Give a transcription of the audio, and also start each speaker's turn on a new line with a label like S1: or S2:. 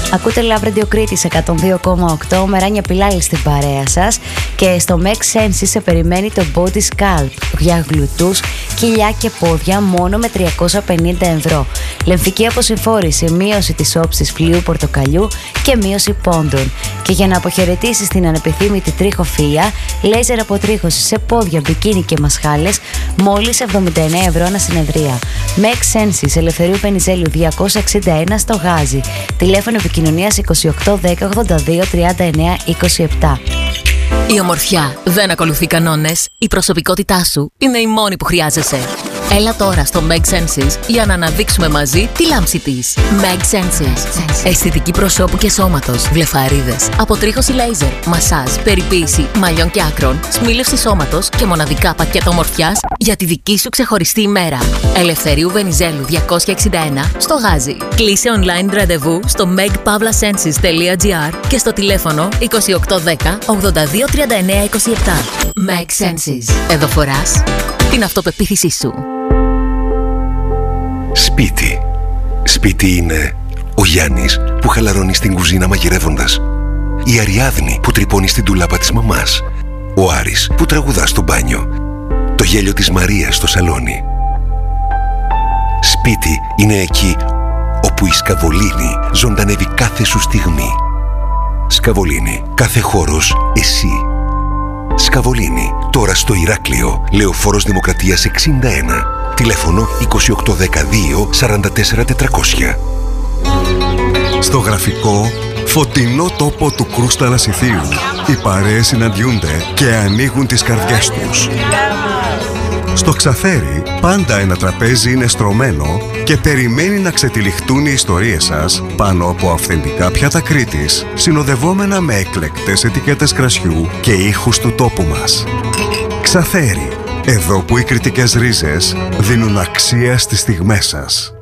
S1: Ακούτε Love Radio Κρήτης 102,8. Μεράνια Πιλάλη στην παρέα σας. Και στο Make Sense σε περιμένει το Body Sculpt για γλουτούς, κοιλιά και πόδια μόνο με 350 ευρώ. Λεμφική αποσυμφόρηση, μείωση της όψης φλοιού πορτοκαλιού και μείωση πόντων. Και για να αποχαιρετήσεις την ανεπιθύμητη τρίχοφυΐα, λέιζερ αποτρίχωση σε πόδια, μπικίνι και μασχάλες, μόλις 79 ευρώ ανά συνεδρία. Make Sense, Ελευθερίου Βενιζέλου 261 στο Γάζι. Τηλέφωνο επικοινωνίας 28 10 82 39 27.
S2: Η ομορφιά δεν ακολουθεί κανόνες. Η προσωπικότητά σου είναι η μόνη που χρειάζεσαι. Έλα τώρα στο Meg Senses για να αναδείξουμε μαζί τη λάμψη της. Meg Senses. Αισθητική προσώπου και σώματος, βλεφαρίδες, αποτρίχωση λέιζερ, μασάζ, περιποίηση μαλλιών και άκρων, σμίλευση σώματος και μοναδικά πακέτα ομορφιάς για τη δική σου ξεχωριστή ημέρα. Ελευθερίου Βενιζέλου 261 στο Γάζι. Κλείσε online ραντεβού στο megpavlasenses.gr και στο τηλέφωνο 2810 82 39 27. Meg Senses. Εδώ φοράς την αυτοπεποίθησή σου.
S3: Σπίτι. Σπίτι είναι ο Γιάννης που χαλαρώνει στην κουζίνα μαγειρεύοντας, η Αριάδνη που τρυπώνει στην τουλάπα της μαμάς, ο Άρης που τραγουδά στο μπάνιο, το γέλιο της Μαρίας στο σαλόνι. Σπίτι είναι εκεί όπου η Σκαβολίνη ζωντανεύει κάθε σου στιγμή. Σκαβολίνη, κάθε χώρος εσύ. Σκαβολίνη, τώρα στο Ηράκλειο, Λεωφόρος Δημοκρατίας 61. Τηλέφωνο 2812 44 400.
S4: Στο γραφικό, φωτεινό τόπο του Κρούστα Λασιθίου, οι παρέες συναντιούνται και ανοίγουν τις καρδιές τους. Στο Ξαφέρι, πάντα ένα τραπέζι είναι στρωμένο και περιμένει να ξετυλιχτούν οι ιστορίες σας πάνω από αυθεντικά πιάτα Κρήτης, συνοδευόμενα με εκλεκτές ετικέτες κρασιού και ήχους του τόπου μας. Ξαφέρι, εδώ που οι κρητικές ρίζες δίνουν αξία στις στιγμές σας.